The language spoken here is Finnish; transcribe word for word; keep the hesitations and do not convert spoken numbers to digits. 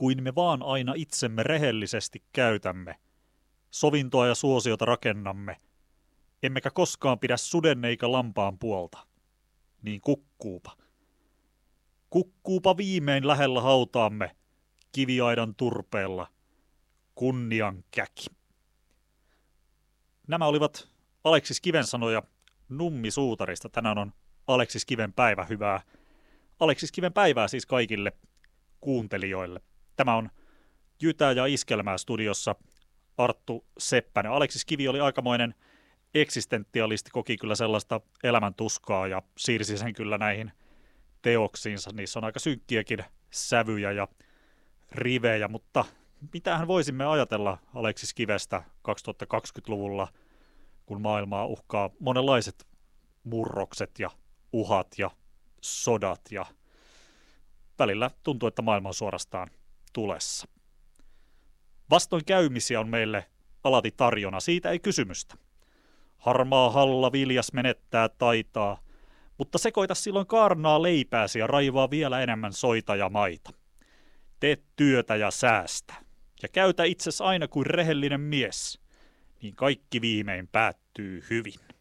kuin me vaan aina itsemme rehellisesti käytämme, sovintoa ja suosiota rakennamme, emmekä koskaan pidä suden eikä lampaan puolta, niin kukkuupa. Kukkuupa viimein lähellä hautaamme, kiviaidan turpeella, kunnian käki. Nämä olivat Aleksis Kiven sanoja Nummi Suutarista. Tänään on Aleksis Kiven päivä. Hyvää Aleksis Kiven päivää siis kaikille kuuntelijoille. Tämä on Jytää ja Iskelmää studiossa Arttu Seppänen. Aleksis Kivi oli aikamoinen eksistentialisti, koki kyllä sellaista elämäntuskaa ja siirsi sen kyllä näihin teoksiinsa. Niissä on aika synkkiäkin sävyjä ja rivejä, mutta mitähän voisimme ajatella Aleksis Kivestä kaksituhattakaksikymmentäluvulla, kun maailmaa uhkaa monenlaiset murrokset ja uhat ja sodat ja välillä tuntuu, että maailma on suorastaan tulessa. Vastoinkäymisiä on meille alati tarjona, siitä ei kysymystä. Harmaa halla viljas menettää taitaa, mutta sekoita silloin kaarnaa leipääsi ja raivaa vielä enemmän soita ja maita. Tee työtä ja säästä, ja käytä itsesi aina kuin rehellinen mies, niin kaikki viimein päättyy hyvin.